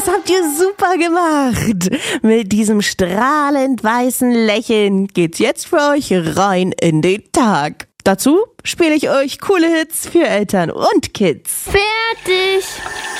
Das habt ihr super gemacht. Mit diesem strahlend weißen Lächeln geht's jetzt für euch rein in den Tag. Dazu spiele ich euch coole Hits für Eltern und Kids. Fertig!